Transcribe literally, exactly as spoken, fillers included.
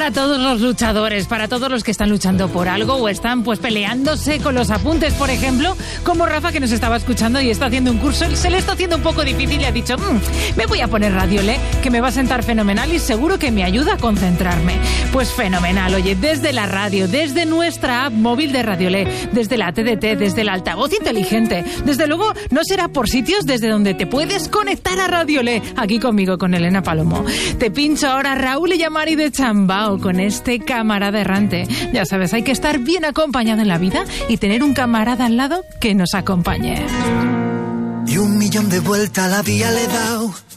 para todos los luchadores, para todos los que están luchando por algo o están pues peleándose con los apuntes, por ejemplo, como Rafa, que nos estaba escuchando y está haciendo un curso, se le está haciendo un poco difícil y ha dicho, mmm, me voy a poner Radiolé, que me va a sentar fenomenal y seguro que me ayuda a concentrarme. Pues fenomenal, oye, desde la radio, desde nuestra app móvil de Radiolé, desde la T D T, desde el altavoz inteligente, desde luego no será por sitios desde donde te puedes conectar a Radiolé, aquí conmigo, con Elena Palomo. Te pincho ahora Raúl y Yamari de Chambao con este camarada errante. Ya sabes, hay que estar bien acompañado en la vida y tener un camarada al lado que nos acompañe. Y un millón de vueltas la vía le he dado.